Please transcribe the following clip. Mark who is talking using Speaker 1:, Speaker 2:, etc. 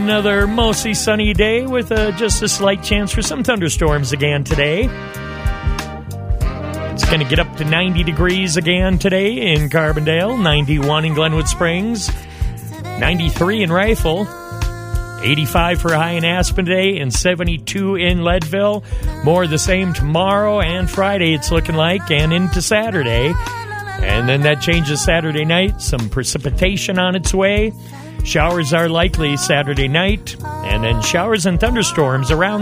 Speaker 1: another mostly sunny day with just a slight chance for some thunderstorms again today. It's going to get up to 90 degrees again today in Carbondale, 91 in Glenwood Springs, 93 in Rifle, 85 for a high in Aspen today, and 72 in Leadville. More of the same tomorrow and Friday, it's looking like, and into Saturday. And then that changes Saturday night. Some precipitation on its way. Showers are likely Saturday night, and then showers and thunderstorms around